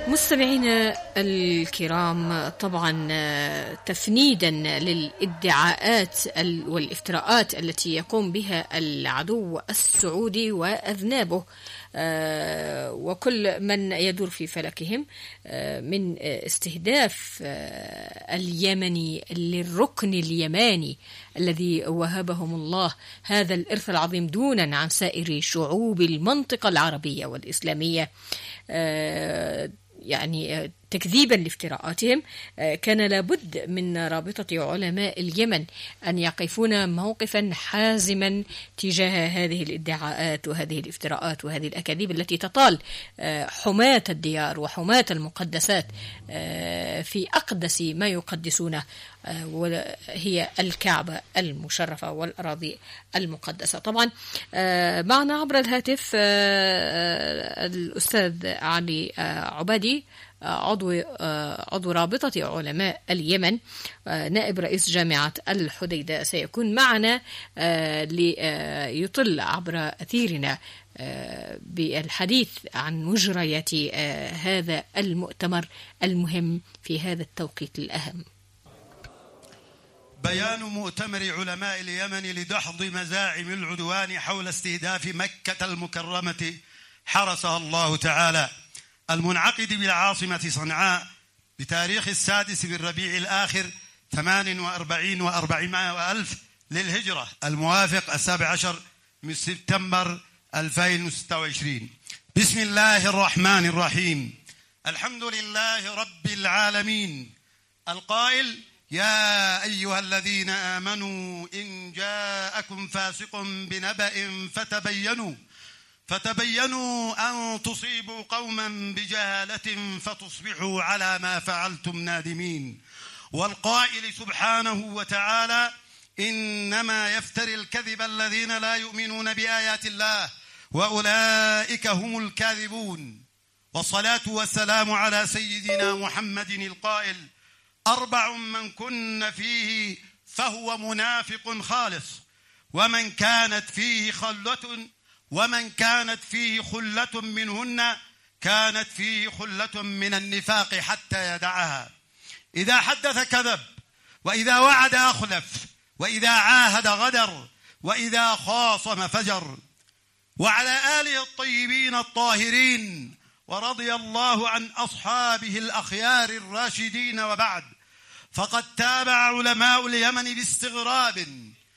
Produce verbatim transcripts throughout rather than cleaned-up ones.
مستمعينا الكرام، طبعا تفنيدا للادعاءات والافتراءات التي يقوم بها العدو السعودي وأذنابه وكل من يدور في فلكهم من استهداف اليمني للركن اليماني الذي وهبهم الله هذا الإرث العظيم دونا عن سائر شعوب المنطقة العربية والإسلامية، يعني تكذيبا لافتراءاتهم. كان لابد من رابطة علماء اليمن أن يقفون موقفا حازما تجاه هذه الادعاءات وهذه الافتراءات وهذه الأكاذيب التي تطال حماة الديار وحماة المقدسات في أقدس ما يقدسونه، وهي الكعبة المشرفة والأراضي المقدسة. طبعا معنا عبر الهاتف الأستاذ علي عبادي، عضو عضو رابطة علماء اليمن، نائب رئيس جامعة الحديدة، سيكون معنا ليطل عبر أثيرنا بالحديث عن مجريات هذا المؤتمر المهم في هذا التوقيت الأهم. بيان مؤتمر علماء اليمن لدحض مزاعم العدوان حول استهداف مكة المكرمة حرسها الله تعالى، المنعقد بالعاصمة صنعاء بتاريخ السادس من ربيع الآخر ثمان وأربعين وأربعمائة وألف للهجرة، الموافق السابع عشر من سبتمبر ألفين وستة وعشرين. بسم الله الرحمن الرحيم. الحمد لله رب العالمين القائل: يا أيها الذين آمنوا إن جاءكم فاسق بنبأ فتبينوا فتبينوا أن تصيبوا قوما بجهالة فتصبحوا على ما فعلتم نادمين. والقائل سبحانه وتعالى: إنما يفتري الكذب الذين لا يؤمنون بآيات الله وأولئك هم الكاذبون. والصلاة والسلام على سيدنا محمد القائل: أربع من كن فيه فهو منافق خالص، ومن كانت فيه خلة ومن كانت فيه خلة منهن كانت فيه خلة من النفاق حتى يدعها. إذا حدث كذب، وإذا وعد أخلف، وإذا عاهد غدر، وإذا خاصم فجر. وعلى آله الطيبين الطاهرين، ورضي الله عن أصحابه الأخيار الراشدين. وبعد، فقد تابع علماء اليمن باستغراب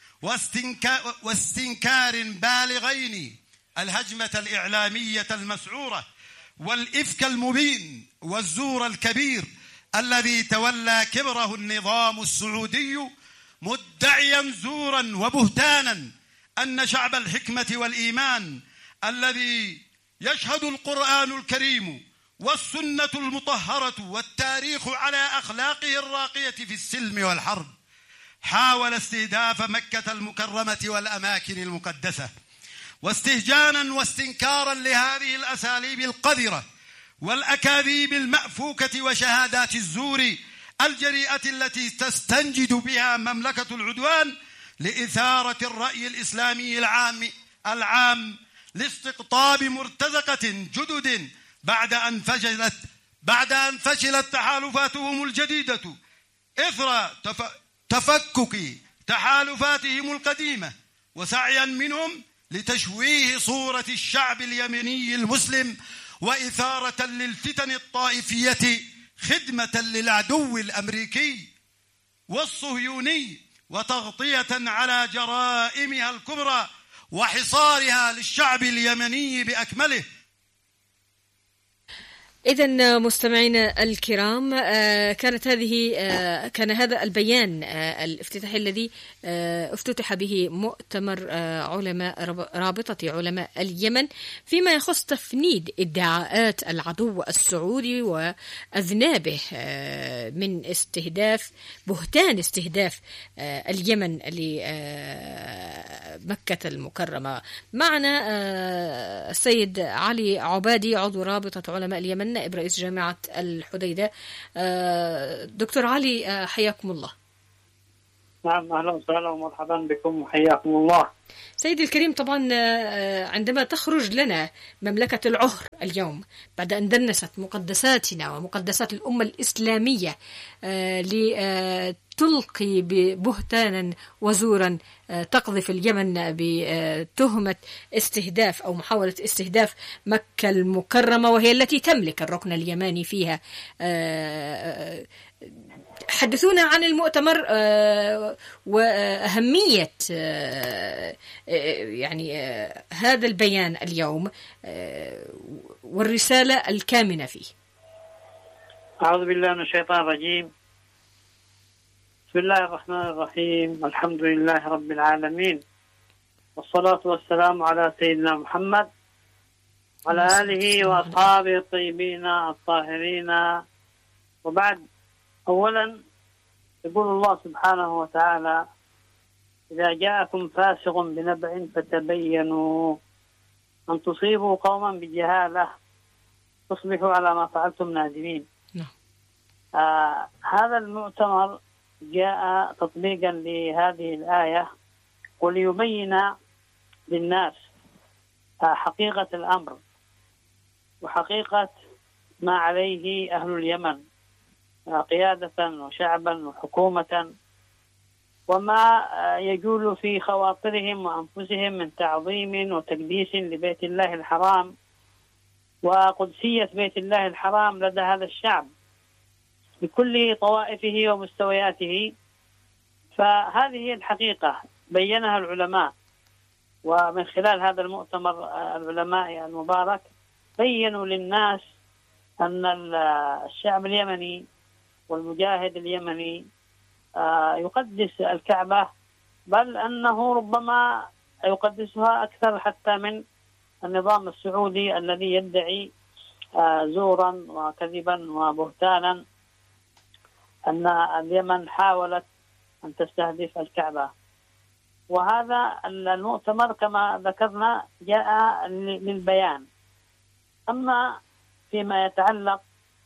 واستنكار بالغين الهجمة الإعلامية المسعورة والإفك المبين والزور الكبير الذي تولى كبره النظام السعودي، مدعيا زورا وبهتانا أن شعب الحكمة والإيمان الذي يشهد القرآن الكريم والسنة المطهرة والتاريخ على أخلاقه الراقية في السلم والحرب حاول استهداف مكة المكرمة والأماكن المقدسة، واستهجانا واستنكارا لهذه الأساليب القذرة والأكاذيب المأفوكة وشهادات الزور الجريئة التي تستنجد بها مملكة العدوان لإثارة الرأي الإسلامي العام العام لاستقطاب مرتزقة جدد بعد أن فشلت بعد أن فشلت تحالفاتهم الجديدة إثر تفكك تحالفاتهم القديمة، وسعيا منهم لتشويه صورة الشعب اليمني المسلم وإثارة للفتن الطائفية خدمة للعدو الأمريكي والصهيوني، وتغطية على جرائمها الكبرى وحصارها للشعب اليمني بأكمله. إذن مستمعينا الكرام، كانت هذه كان هذا البيان الافتتاحي الذي افتتح به مؤتمر علماء رابطة علماء اليمن فيما يخص تفنيد ادعاءات العدو السعودي وأذنابه من استهداف بهتان استهداف اليمن لمكة المكرمة. معنا السيد علي عبادي، عضو رابطة علماء اليمن، نائب رئيس جامعة الحديدة. دكتور علي، حياكم الله. نعم، أهلا وسهلا ومرحبا بكم وحياكم الله. سيدي الكريم، طبعا عندما تخرج لنا مملكة العهر اليوم بعد أن دنست مقدساتنا ومقدسات الأمة الإسلامية لتلقي ببهتانا وزورا تقذف اليمن بتهمة استهداف أو محاولة استهداف مكة المكرمة، وهي التي تملك الركن اليماني فيها، حدثونا عن المؤتمر وأهمية يعني هذا البيان اليوم والرسالة الكامنة فيه. أعوذ بالله من الشيطان الرجيم. بسم الله الرحمن الرحيم. الحمد لله رب العالمين، والصلاة والسلام على سيدنا محمد وعلى آله وأصحابه الطيبين الطاهرين، وبعد. أولا يقول الله سبحانه وتعالى: إذا جاءكم فاسق بنبأ فتبينوا أن تصيبوا قوما بجهالة تصبحوا على ما فعلتم نادمين. آه هذا المؤتمر جاء تطبيقا لهذه الآية وليبين للناس آه حقيقة الأمر وحقيقة ما عليه أهل اليمن قيادة وشعبا وحكومة، وما يجول في خواطرهم وأنفسهم من تعظيم وتقديس لبيت الله الحرام وقدسية بيت الله الحرام لدى هذا الشعب بكل طوائفه ومستوياته. فهذه هي الحقيقة بينها العلماء، ومن خلال هذا المؤتمر العلماء المبارك بينوا للناس أن الشعب اليمني والمجاهد اليمني يقدس الكعبة، بل أنه ربما يقدسها أكثر حتى من النظام السعودي الذي يدعي زورا وكذبا وبهتانا أن اليمن حاولت أن تستهدف الكعبة. وهذا المؤتمر كما ذكرنا جاء للبيان. أما فيما يتعلق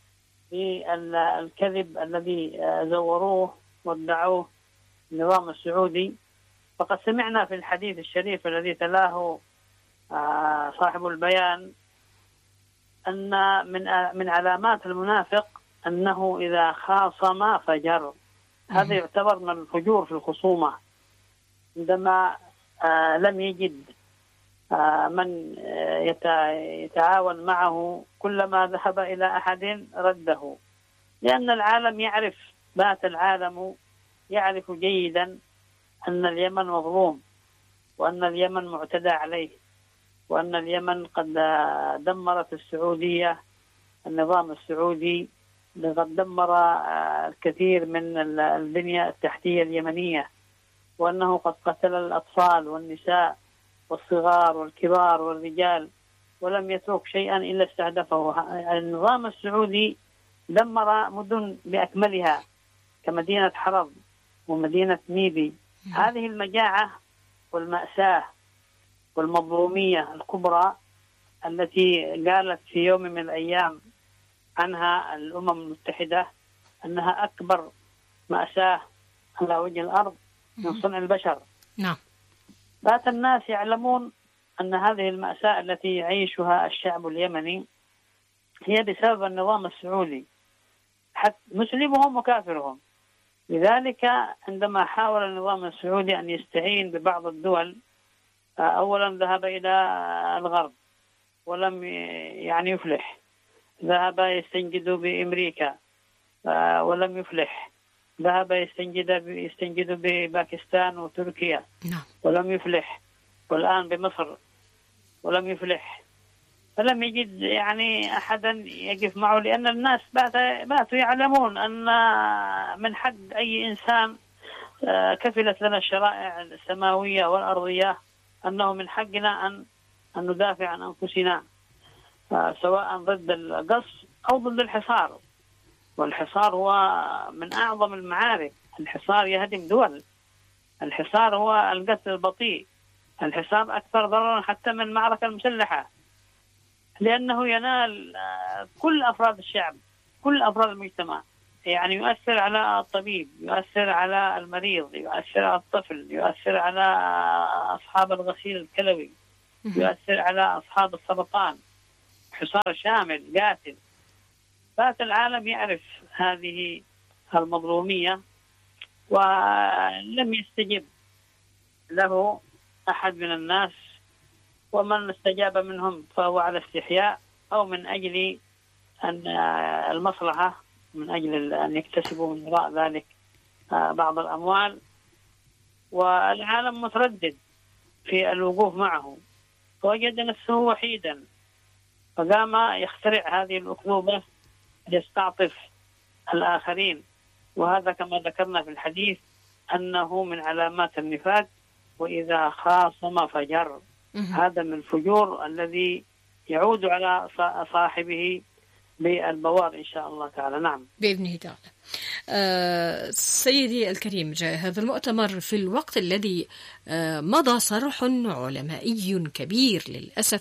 بالكذب الذي زوروه وادعوه النظام السعودي، فقد سمعنا في الحديث الشريف الذي تلاه صاحب البيان أن من من علامات المنافق أنه إذا خاصم فجر. هذا يعتبر من الفجور في الخصومة، عندما لم يجد من يتعاون معه كلما ذهب إلى أحد رده، لأن العالم يعرف، بات العالم يعرف جيدا أن اليمن مظلوم، وأن اليمن معتدى عليه، وأن اليمن قد دمرت السعودية، النظام السعودي قد دمر الكثير من البنية التحتية اليمنية، وأنه قد قتل الأطفال والنساء والصغار والكبار والرجال ولم يترك شيئا إلا استهدفه. النظام السعودي دمر مدن بأكملها كمدينة حرب ومدينة ميبي. هذه المجاعة والمأساة والمظلومية الكبرى التي قالت في يوم من الأيام عنها الأمم المتحدة أنها أكبر مأساة على وجه الأرض من صنع البشر. نعم. بات الناس يعلمون أن هذه المأساة التي يعيشها الشعب اليمني هي بسبب النظام السعودي، حتى مسلمهم وكافرهم. لذلك عندما حاول النظام السعودي أن يستعين ببعض الدول، أولا ذهب إلى الغرب ولم يعني يفلح، ذهب يستنجد بأمريكا ولم يفلح، ذهب يستنجد يستنجد بباكستان وتركيا ولم يفلح، والآن بمصر ولم يفلح. فلم يجد يعني أحدا يقف معه، لأن الناس باتوا يعلمون أن من حق أي إنسان كفلت لنا الشرائع السماوية والأرضية أنه من حقنا أن أن ندافع عن أنفسنا، سواء ضد القصف أو ضد الحصار. والحصار هو من أعظم المعارك، الحصار يهدم دول، الحصار هو القتل البطيء، الحصار أكثر ضررا حتى من المعركة المسلحة، لأنه ينال كل أفراد الشعب، كل أفراد المجتمع. يعني يؤثر على الطبيب، يؤثر على المريض، يؤثر على الطفل، يؤثر على أصحاب الغسيل الكلوي، يؤثر على أصحاب السرطان، حصار شامل قاتل. فات العالم يعرف هذه المظلومية ولم يستجب له أحد من الناس، ومن استجاب منهم فهو على استحياء أو من أجل أن المصلحة، من أجل أن يكتسبوا من وراء ذلك بعض الأموال. والعالم متردد في الوقوف معه، فوجد نفسه وحيدا، فقام يخترع هذه الأكذوبة ليستعطف الآخرين. وهذا كما ذكرنا في الحديث أنه من علامات النفاق، وإذا خاصم فجر. هذا من الفجور الذي يعود على صاحبه بالبوار إن شاء الله تعالى. نعم بإذنه تعالى. آه سيدي الكريم، جاء هذا المؤتمر في الوقت الذي آه مضى صرح علمائي كبير للأسف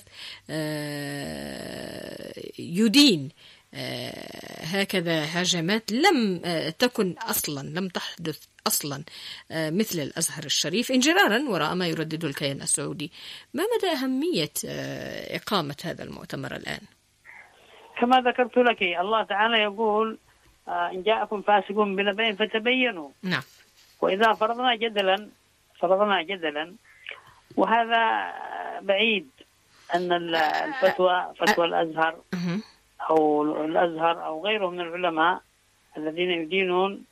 آه يدين آه هكذا هجمات لم آه تكن أصلا، لم تحدث أصلا آه مثل الأزهر الشريف، انجرارا وراء ما يردده الكيان السعودي. ما مدى أهمية آه إقامة هذا المؤتمر الآن؟ كما ذكرت لك، الله تعالى يقول آه إن جاءكم فاسق بنبأ فتبينوا. نعم. وإذا فرضنا جدلا فرضنا جدلا وهذا بعيد أن الفتوى فتوى الأزهر أو الأزهر أو غيره من العلماء الذين يدينون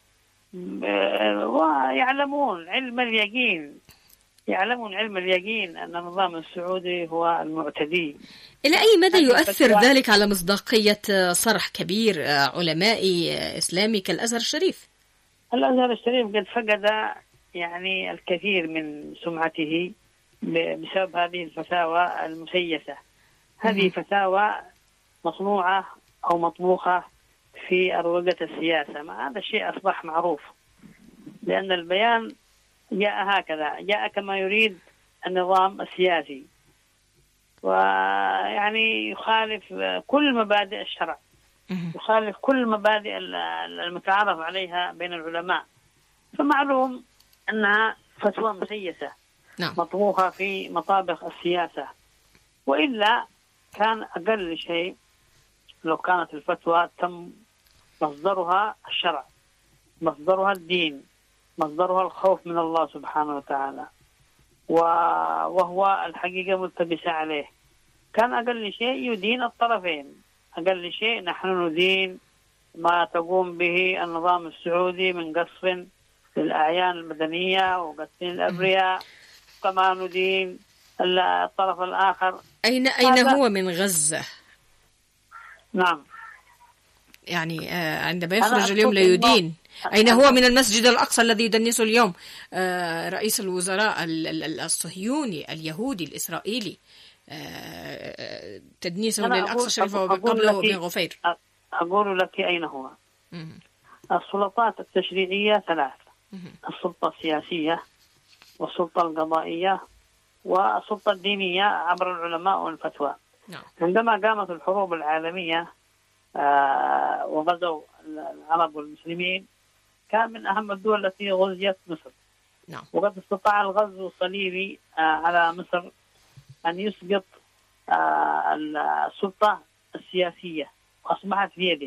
ويعلمون علم اليقين يعلمون علم اليقين أن النظام السعودي هو المعتدي. إلى أي مدى يؤثر ذلك على مصداقية صرح كبير علمائي إسلامي كالأزهر الشريف؟ الأزهر الشريف قد فقد يعني الكثير من سمعته بسبب هذه الفتاوى المسيسة. هذه فتاوى مصنوعة أو مطبوخة في أروقة السياسة. ما هذا الشيء أصبح معروف، لأن البيان جاء هكذا، جاء كما يريد النظام السياسي، ويعني يخالف كل مبادئ الشرع، يخالف كل مبادئ المتعارف عليها بين العلماء. فمعلوم أنها فتوى مسيسة مطبوخة في مطابخ السياسة. وإلا كان أقل شيء لو كانت الفتوى تم مصدرها الشرع، مصدرها الدين، مصدرها الخوف من الله سبحانه وتعالى، وهو الحقيقة ملتبسة عليه. كان أقل شيء يدين الطرفين، أقل شيء نحن ندين ما تقوم به النظام السعودي من قصف للأعيان المدنية وقتل الأبرياء، كما ندين الطرف الآخر. أين أين هو من غزة؟ نعم، يعني آه عندما يخرج اليوم ليدين، أين هو من المسجد الأقصى الذي يدنسه اليوم آه رئيس الوزراء الصهيوني اليهودي الإسرائيلي، آه تدنيسه للأقصى الشريف وقبله بن غفير؟ أقول لك أين هو. مم. السلطات التشريعية ثلاث: السلطة السياسية والسلطة القضائية والسلطة الدينية عبر العلماء والفتوى. نعم. عندما قامت الحروب العالمية آه وغزوا العرب والمسلمين، كان من أهم الدول التي غزيت مصر. نعم. وقد استطاع الغزو الصليبي آه على مصر أن يسقط آه السلطة السياسية وأصبحت في يده،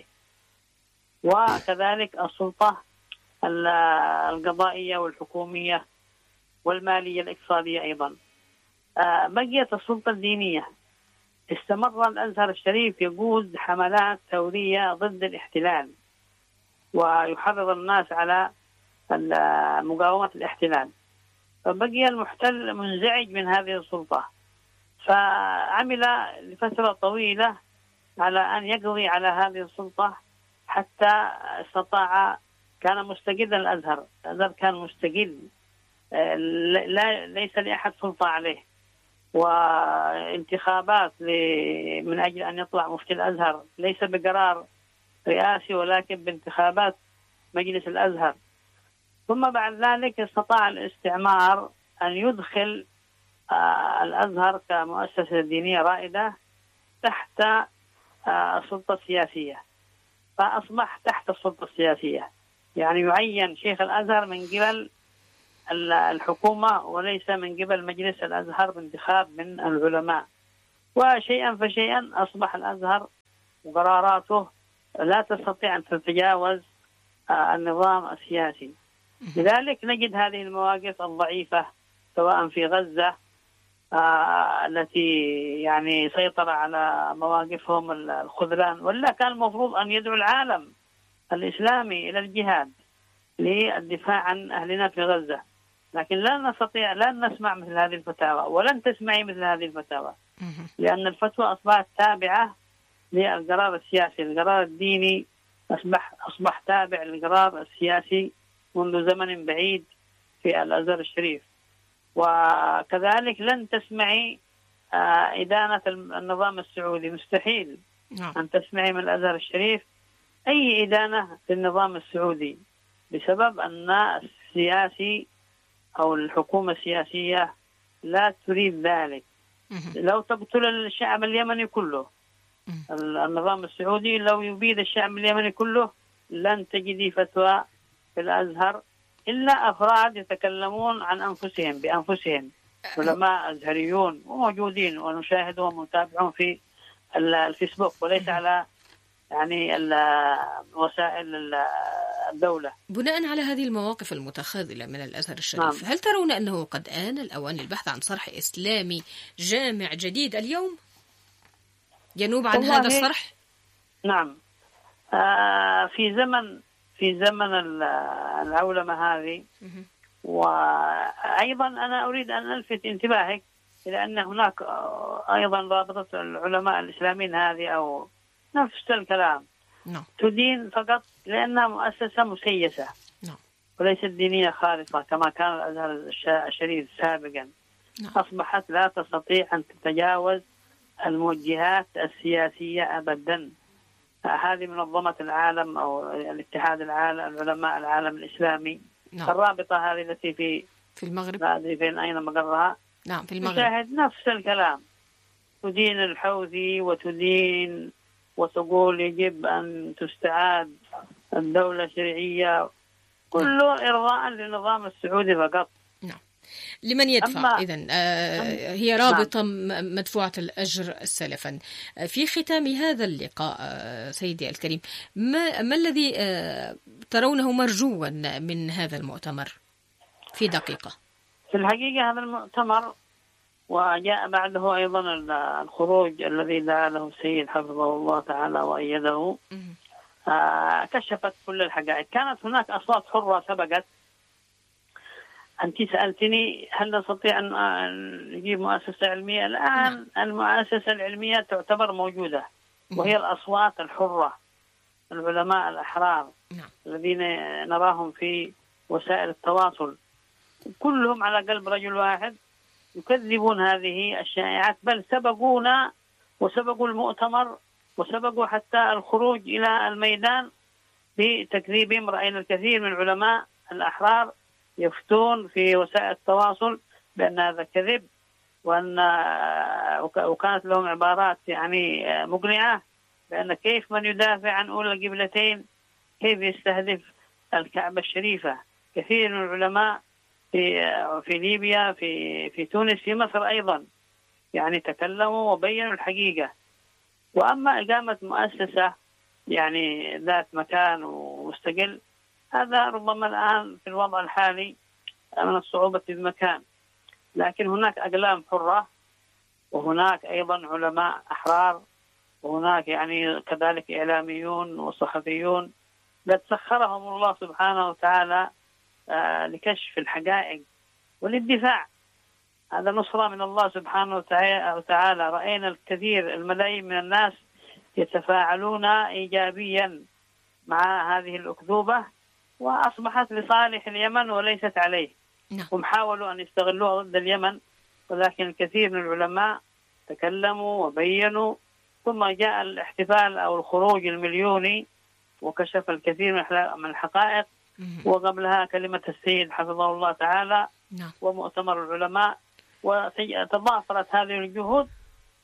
وكذلك السلطة القضائية والحكومية والمالية الاقتصادية أيضا. آه بقيت السلطة الدينية. استمر الأزهر الشريف يقود حملات ثورية ضد الاحتلال ويحرض الناس على مقاومة الاحتلال، فبقي المحتل منزعج من هذه السلطة، فعمل لفترة طويلة على أن يقضي على هذه السلطة حتى استطاع. كان مستقلا الأزهر، الأزهر كان مستقل، لا ليس لأحد سلطة عليه، وانتخابات من أجل أن يطلع مفتي الأزهر ليس بقرار رئاسي ولكن بانتخابات مجلس الأزهر. ثم بعد ذلك استطاع الاستعمار أن يدخل الأزهر كمؤسسة دينية رائدة تحت السلطة السياسية، فأصبح تحت السلطة السياسية، يعني يعين شيخ الأزهر من قبل الحكومة وليس من قبل مجلس الأزهر بانتخاب من العلماء. وشيئا فشيئا أصبح الأزهر وقراراته لا تستطيع أن تتجاوز النظام السياسي. لذلك نجد هذه المواقف الضعيفة سواء في غزة آه التي يعني سيطر على مواقفهم الخذلان، ولا كان المفروض أن يدعو العالم الإسلامي إلى الجهاد للدفاع عن أهلنا في غزة، لكن لا نستطيع لن نسمع مثل هذه الفتاوى ولن تسمعي مثل هذه الفتاوى، لأن الفتوى أصبحت تابعة للقرار السياسي. القرار الديني أصبح أصبح تابع للقرار السياسي منذ زمن بعيد في الأزهر الشريف. وكذلك لن تسمعي إدانة النظام السعودي، مستحيل أن تسمعي من الأزهر الشريف أي إدانة للنظام السعودي، بسبب أن السياسي أو الحكومة السياسية لا تريد ذلك. لو تقتل الشعب اليمني كله، النظام السعودي لو يبيد الشعب اليمني كله، لن تجدي فتوى في الأزهر إلا أفراد يتكلمون عن أنفسهم بأنفسهم، علماء أزهريون وموجودين ونشاهدهم ونتابعهم في الفيسبوك وليس على يعني وسائل الدولة. بناء على هذه المواقف المتخاذلة من الأزهر الشريف، نعم. هل ترون أنه قد آن الأوان للبحث عن صرح إسلامي جامع جديد اليوم ينوب عن هذا الصرح؟ نعم. آه في زمن في زمن العولمة هذه، وأيضا أنا أريد أن ألفت انتباهك إلى أن هناك أيضا رابطة العلماء الإسلاميين هذه أو نفس الكلام no. تدين فقط لأنها مؤسسة مسيسة no. وليست دينية خالصة كما كان الأزهر الشريف سابقا. no. أصبحت لا تستطيع أن تتجاوز الموجهات السياسية أبدا. هذه منظمة العالم أو الاتحاد العالم العلماء العالم الإسلامي no. الرابطة هذه التي في في المغرب، لا أدري فين أين مقرها. نعم في المغرب. تشاهد نفس الكلام، تدين الحوثي وتدين وتقول يجب أن تستعاد الدولة الشرعية، كله إرضاء للنظام السعودي فقط. نعم. لمن يدفع إذن آه هي رابطة نعم. مدفوعة الأجر سلفا. في ختام هذا اللقاء آه سيدي الكريم، ما, ما الذي آه ترونه مرجوا من هذا المؤتمر في دقيقة؟ في الحقيقة هذا المؤتمر وجاء بعده أيضا الخروج الذي دعا له السيد حفظه الله تعالى وأيده، آه كشفت كل الحقائق. كانت هناك أصوات حرة سبقت. أنت سألتني هل نستطيع أن نجيب مؤسسة علمية؟ الآن المؤسسة العلمية تعتبر موجودة، وهي الأصوات الحرة، العلماء الأحرار الذين نراهم في وسائل التواصل كلهم على قلب رجل واحد يكذبون هذه الشائعات، بل سبقونا وسبقوا المؤتمر وسبقوا حتى الخروج إلى الميدان بتكذيبهم. رأينا الكثير من علماء الأحرار يفتون في وسائل التواصل بأن هذا كذب، وأن وكانت لهم عبارات يعني مقنعة بأن كيف من يدافع عن أولى القبلتين كيف يستهدف الكعبة الشريفة. كثير من العلماء في في ليبيا في في تونس في مصر أيضا يعني تكلموا وبينوا الحقيقة. وأما إقامة مؤسسة يعني ذات مكان ومستقل، هذا ربما الآن في الوضع الحالي من الصعوبة بمكان، لكن هناك أقلام حرة وهناك أيضا علماء أحرار وهناك يعني كذلك إعلاميون وصحفيون قد سخرهم الله سبحانه وتعالى آه لكشف الحقائق وللدفاع. هذا نصرة من الله سبحانه وتعالى. رأينا الكثير الملايين من الناس يتفاعلون إيجابيا مع هذه الأكذوبة، وأصبحت لصالح اليمن وليست عليه. هم حاولوا أن يستغلوها ضد اليمن، ولكن الكثير من العلماء تكلموا وبينوا، ثم جاء الاحتفال أو الخروج المليوني وكشف الكثير من الحقائق، وقبلها كلمة السيد حفظه الله تعالى ومؤتمر العلماء، وتضافرت هذه الجهود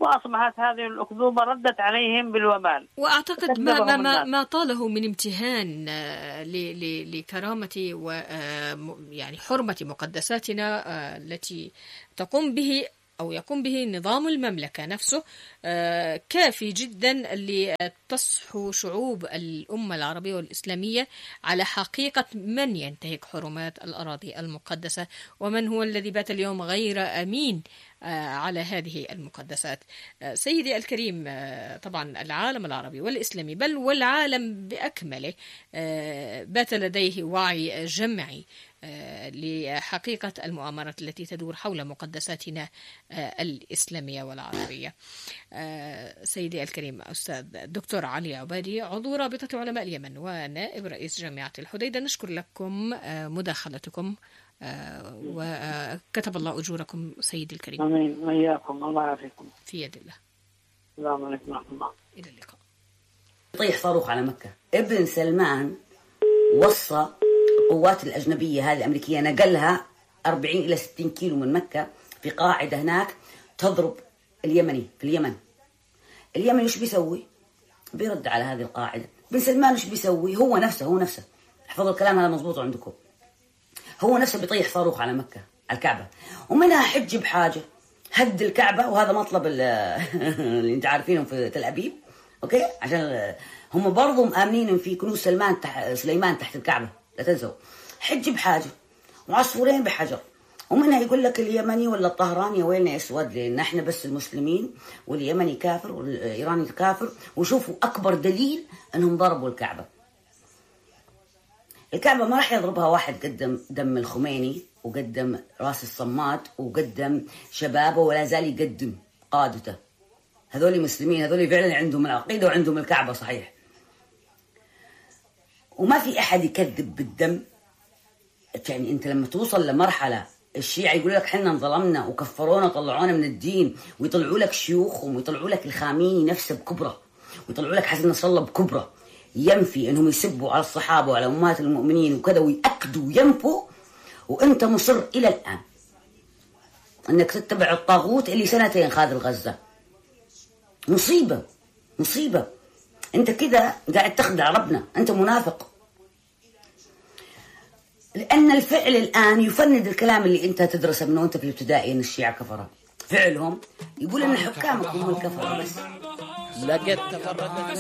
وأصبحت هذه الأكذوبة ردت عليهم بالوبال. وأعتقد ما, ما, ما, ما طاله من امتهان لكرامة و يعني حرمة مقدساتنا التي تقوم به أو يقوم به نظام المملكة نفسه كافي جدا لتصحو شعوب الأمة العربية والإسلامية على حقيقة من ينتهك حرمات الأراضي المقدسة ومن هو الذي بات اليوم غير أمين على هذه المقدسات. سيدي الكريم، طبعا العالم العربي والإسلامي بل والعالم بأكمله بات لديه وعي جمعي لحقيقة المؤامرات التي تدور حول مقدساتنا الإسلامية والعربية. سيدي الكريم أستاذ دكتور علي عبادي، عضو رابطة علماء اليمن ونائب رئيس جامعة الحديدة، نشكر لكم مداخلتكم وكتب الله أجوركم سيدي الكريم. آمين وإياكم، الله يعافيكم. في يد الله. السلام عليكم ورحمة الله. إلى اللقاء. يطيح صاروخ على مكة. ابن سلمان وصى القوات الأجنبية هذه الأمريكية، نقلها أربعين إلى ستين كيلو من مكة في قاعدة هناك تضرب اليمني في اليمن. اليمني وش بيسوي؟ بيرد على هذه القاعدة. بن سلمان وش بيسوي؟ هو نفسه هو نفسه احفظوا الكلام هذا مضبوط عندكم. هو نفسه بيطيح صاروخ على مكة على الكعبة، ومنها حج بحاجة هد الكعبة، وهذا مطلب اللي انت عارفينهم في تل أبيب، اوكي، عشان هم برضو مآمنين في كنوز سلمان تح... سليمان تحت الكعبة، لا تنسوا. حج بحاجة وعصفورين بحجر، ومنها يقول لك اليمني ولا الطهراني يا ويلنا اسود، لان احنا بس المسلمين واليمني كافر والايراني كافر. وشوفوا اكبر دليل انهم ضربوا الكعبة. الكعبة ما راح يضربها واحد قدم دم الخميني وقدم راس الصمات وقدم شبابه ولا زال يقدم قادته. هذول مسلمين، هذول فعلا عندهم العقيدة وعندهم الكعبة صحيح. وما في أحد يكذب بالدم. يعني أنت لما توصل لمرحلة الشيعة يقول لك حنا انظلمنا وكفرونا وطلعونا من الدين، ويطلعوا لك شيوخهم ويطلعوا لك الخاميني نفسه بكبرة، ويطلعوا لك حسن نصر الله بكبرة ينفي انهم يسبوا على الصحابه وعلى امهات المؤمنين وكذا، ويأكدوا وينفوا، وانت مصر الى الان انك تتبع الطاغوت اللي سنتين خاذل غزه. مصيبه مصيبه. انت كذا قاعد تخدع ربنا، انت منافق. لان الفعل الان يفند الكلام اللي انت تدرسه من وانت في الابتدائي ان الشيعة كفره. فعلهم يقول ان حكامكم هم الكفره بس. لقد تفرقت